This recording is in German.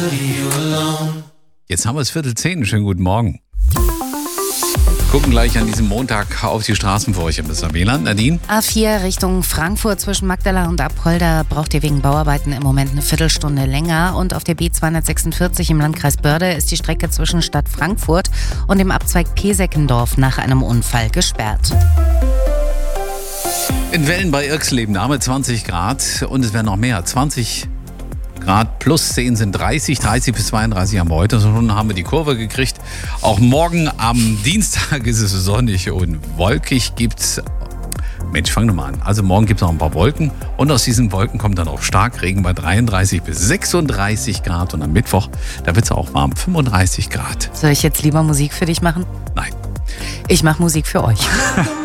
Jetzt haben wir es 9:45. Schönen guten Morgen. Gucken gleich an diesem Montag auf die Straßen für euch im WLAN. Nadine? A4 Richtung Frankfurt zwischen Magdala und Apolda braucht ihr wegen Bauarbeiten im Moment eine Viertelstunde länger. Und auf der B246 im Landkreis Börde ist die Strecke zwischen Stadt Frankfurt und dem Abzweig Peseckendorf nach einem Unfall gesperrt. In Wellen bei Irxleben, da haben wir 20 Grad und es werden noch mehr. 20 Grad plus 10 sind 30 bis 32 haben wir heute. So schon haben wir die Kurve gekriegt. Auch morgen am Dienstag ist es sonnig und wolkig gibt's. Mensch, fang doch mal an. Also morgen gibt es noch ein paar Wolken und aus diesen Wolken kommt dann auch Starkregen bei 33 bis 36 Grad und am Mittwoch, da wird es auch warm, 35 Grad. Soll ich jetzt lieber Musik für dich machen? Nein. Ich mache Musik für euch.